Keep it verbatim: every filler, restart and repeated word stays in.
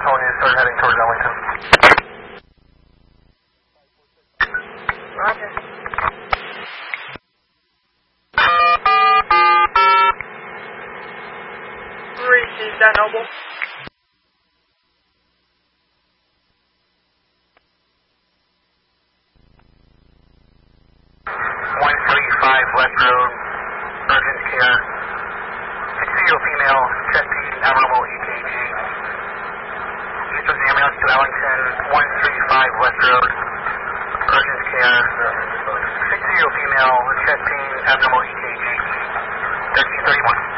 told you to start heading towards Ellington. Roger. Receive that, Noble. one thirty-five West Road, urgent care. six zero female, chest pain, abnormal E K G. Use of the ambulance to Ellington, one thirty-five West Road, urgent care. six zero female, chest pain, abnormal E K G. thirteen thirty-one.